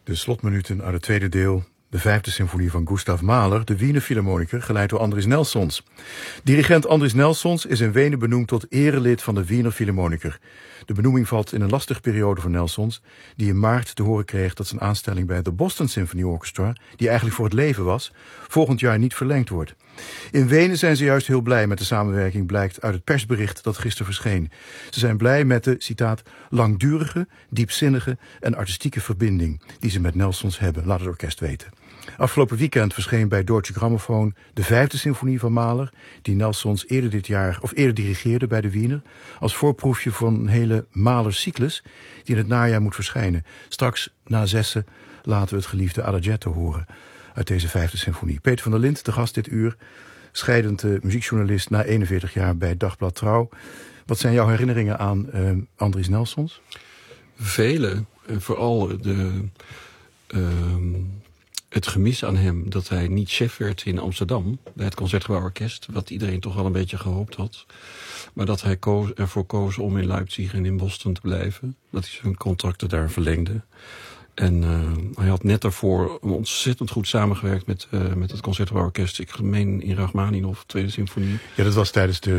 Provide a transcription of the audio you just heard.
De slotminuten uit het tweede deel, de 5e symfonie van Gustav Mahler, de Wiener Philharmoniker, geleid door Andris Nelsons. Dirigent Andris Nelsons is in Wenen benoemd tot erelid van de Wiener Philharmoniker. De benoeming valt in een lastige periode voor Nelsons, die in maart te horen kreeg dat zijn aanstelling bij de Boston Symphony Orchestra, die eigenlijk voor het leven was, volgend jaar niet verlengd wordt. In Wenen zijn ze juist heel blij met de samenwerking, blijkt uit het persbericht dat gisteren verscheen. Ze zijn blij met de, citaat, langdurige, diepzinnige en artistieke verbinding die ze met Nelsons hebben, laat het orkest weten. Afgelopen weekend verscheen bij Deutsche Grammophon de 5e symfonie van Mahler, die Nelsons eerder dirigeerde bij de Wiener, als voorproefje van een hele Mahler-cyclus die in het najaar moet verschijnen. Straks na 6 laten we het geliefde Adagietto horen uit deze 5e symfonie. Peter van der Lint, de gast dit uur, scheidend muziekjournalist na 41 jaar bij Dagblad Trouw. Wat zijn jouw herinneringen aan Andris Nelsons? Vele. En vooral het gemis aan hem dat hij niet chef werd in Amsterdam bij het Concertgebouworkest, wat iedereen toch wel een beetje gehoopt had. Maar dat hij ervoor koos om in Leipzig en in Boston te blijven. Dat hij zijn contracten daar verlengde. En hij had net daarvoor ontzettend goed samengewerkt met het Concertgebouworkest. Ik meen in Rachmaninoff, Tweede Symfonie. Ja, dat was tijdens de